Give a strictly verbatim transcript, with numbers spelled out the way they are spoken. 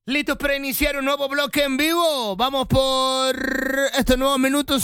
¿Listos para iniciar un nuevo bloque en vivo? Vamos por estos nuevos minutos